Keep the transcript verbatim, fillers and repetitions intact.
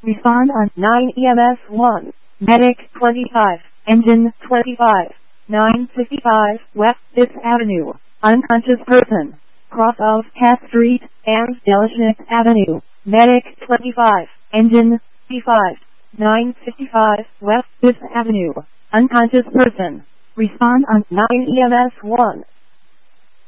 Respond on nine E M S one. Medic twenty-five. Engine twenty-five. nine fifty-five West fifth Avenue. Unconscious person. Cross of Cass Street and Delishnik Avenue. Medic twenty-five. Engine twenty-five. nine fifty-five West fifth Avenue. Unconscious person. Respond on nine E M S one.